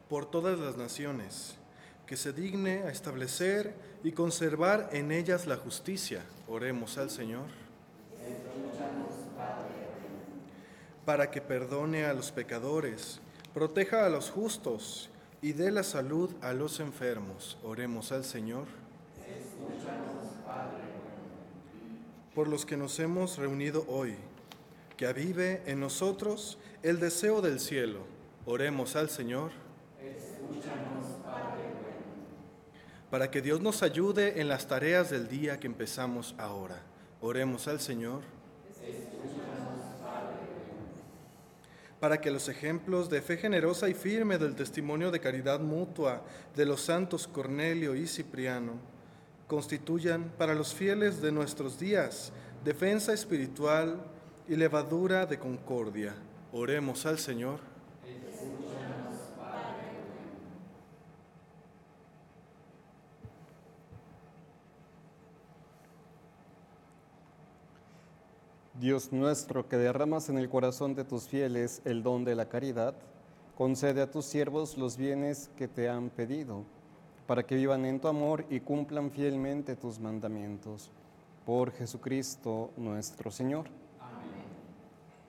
por todas las naciones, que se digne a establecer y conservar en ellas la justicia. Oremos al Señor. Para que perdone a los pecadores, proteja a los justos y dé la salud a los enfermos. Oremos al Señor. Por los que nos hemos reunido hoy, que avive en nosotros el deseo del cielo. Oremos al Señor. Para que Dios nos ayude en las tareas del día que empezamos ahora. Oremos al Señor. Para que los ejemplos de fe generosa y firme del testimonio de caridad mutua de los santos Cornelio y Cipriano constituyan para los fieles de nuestros días defensa espiritual y levadura de concordia. Oremos al Señor. Dios nuestro, que derramas en el corazón de tus fieles el don de la caridad, concede a tus siervos los bienes que te han pedido, para que vivan en tu amor y cumplan fielmente tus mandamientos. Por Jesucristo nuestro Señor.